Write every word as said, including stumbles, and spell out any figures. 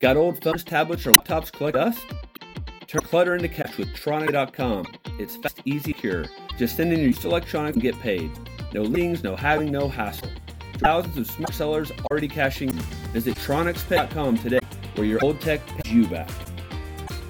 Got old phones, tablets, or laptops collect dust? Turn clutter into cash with Tronic dot com. It's fast, easy, secure. Just send in your used electronics and get paid. No liens, no having, no hassle. Thousands of smart sellers already cashing. Visit Tronics Pay dot com today, where your old tech pays you back.